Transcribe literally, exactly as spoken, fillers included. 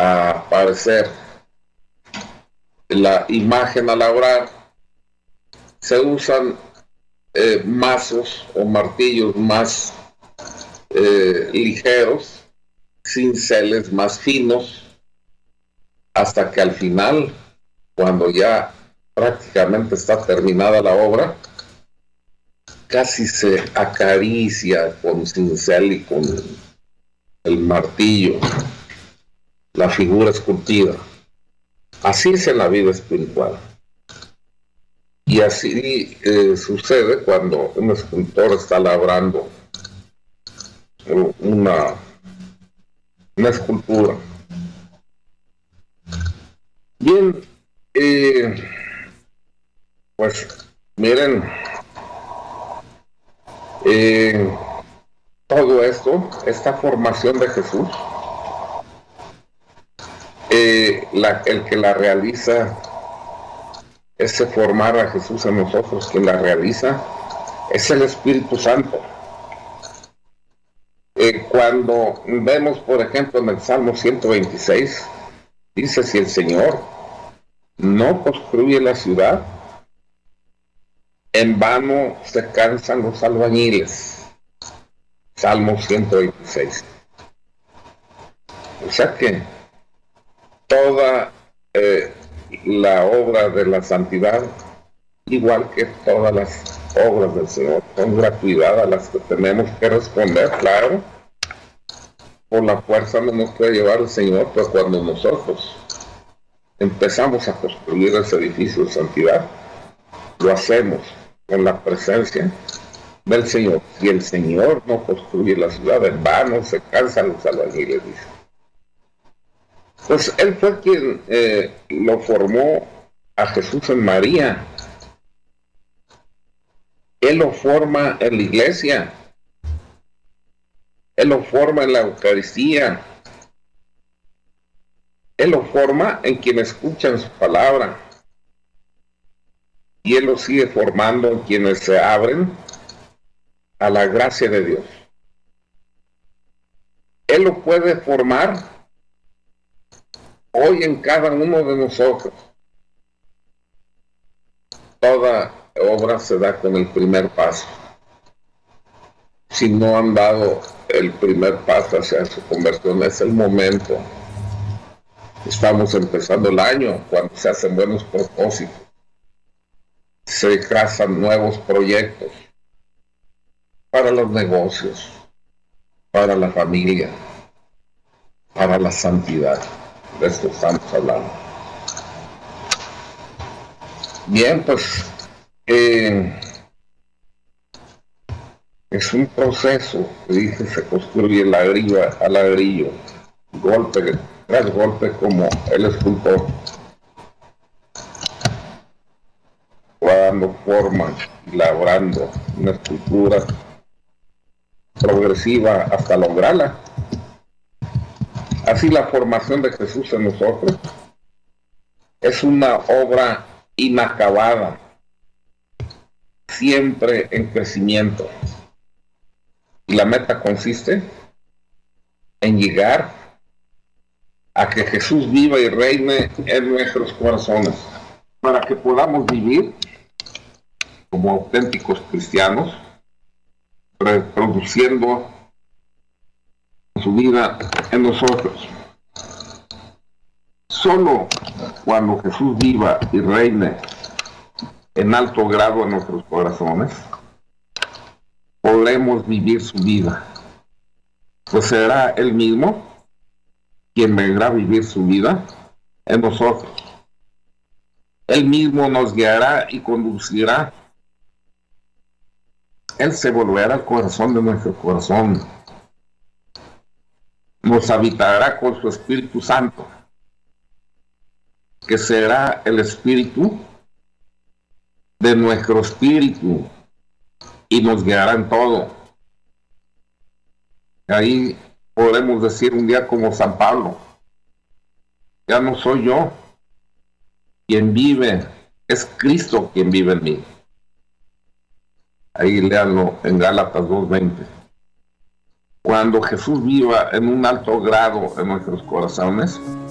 a aparecer la imagen al orar, se usan eh, mazos o martillos más eh, ligeros, cinceles más finos, hasta que al final, cuando ya prácticamente está terminada la obra, casi se acaricia con cincel y con el martillo la figura esculpida. Así es en la vida espiritual. Y así eh, sucede cuando un escultor está labrando una, una escultura. Bien, eh, pues miren, eh, todo esto, esta formación de Jesús, eh, la, el que la realiza, ese formar a Jesús en nosotros, quien la realiza, es el Espíritu Santo. Eh, cuando vemos, por ejemplo, en el Salmo ciento veintiséis, dice: si el Señor no construye la ciudad, en vano se cansan los albañiles. Salmo ciento veintiséis. O sea que toda eh, la obra de la santidad, igual que todas las obras del Señor, son gratuidad a las que tenemos que responder, claro. Por la fuerza no nos puede llevar el Señor, pero cuando nosotros empezamos a construir ese edificio de santidad, lo hacemos con la presencia del Señor. Si el Señor no construye la ciudad, en vano se cansan los albañiles, dice. Pues Él fue quien eh, lo formó a Jesús en María. Él lo forma en la iglesia. Él lo forma en la Eucaristía. Él lo forma en quienes escuchan su palabra. Y Él lo sigue formando en quienes se abren a la gracia de Dios. Él lo puede formar hoy en cada uno de nosotros. Toda obra se da con el primer paso. Si no han dado el primer paso hacia su conversión, es el momento. Estamos empezando el año, cuando se hacen buenos propósitos, se trazan nuevos proyectos para los negocios, para la familia, para la santidad. De esto estamos hablando. Bien, pues eh, es un proceso que dice, se construye ladrillo a ladrillo, golpe tras golpe, como el escultor va dando forma y labrando una escultura progresiva hasta lograrla. Así la formación de Jesús en nosotros es una obra inacabada, siempre en crecimiento. Y la meta consiste en llegar a que Jesús viva y reine en nuestros corazones, para que podamos vivir como auténticos cristianos, reproduciendo su vida en nosotros. Solo cuando Jesús viva y reine en alto grado en nuestros corazones, podremos vivir su vida, pues será Él mismo quien vendrá a vivir su vida en nosotros. Él mismo nos guiará y conducirá. Él se volverá al corazón de nuestro corazón. Nos habitará con su Espíritu Santo, que será el Espíritu de nuestro espíritu, y nos guiará en todo. Ahí podemos decir un día como San Pablo: ya no soy yo quien vive, es Cristo quien vive en mí. Ahí léanlo en Gálatas dos veinte. Cuando Jesús viva en un alto grado en nuestros corazones,